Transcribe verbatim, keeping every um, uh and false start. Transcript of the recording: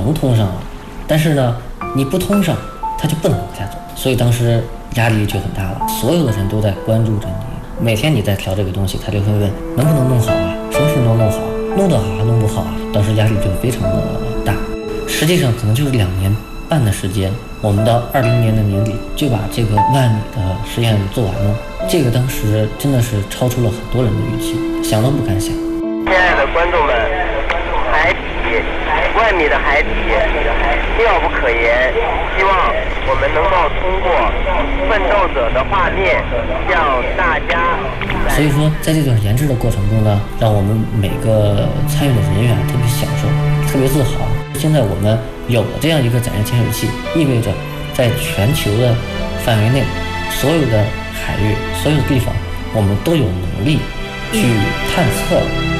能通上了，但是呢，你不通上，它就不能往下走。所以当时压力就很大了，所有的人都在关注着你，每天你在调这个东西，他就会问能不能弄好啊，什么时候能弄好，弄得好还弄不好啊，当时压力就非常的大。实际上可能就是两年半的时间，我们到二零年的年底就把这个万米的实验做完了，这个当时真的是超出了很多人的预期，想都不敢想。 亲爱的观众们，海底万米的海底妙不可言，希望我们能够通过奋斗者的画面向大家。 所以说在这段研制的过程中呢，让我们每个参与的人员特别享受，特别自豪。现在我们有了这样一个载人潜水器，意味着在全球的范围内，所有的海域所有的地方我们都有能力去探测